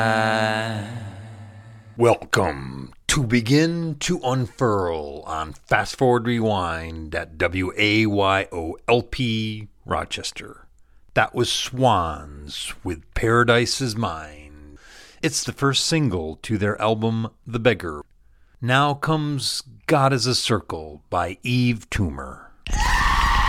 Welcome to Begin to Unfurl on Fast Forward Rewind at WAYOLP Rochester. That was Swans with Paradise Is Mine. It's the first single to their album The Beggar. Now comes God is a Circle by Eve Toomer.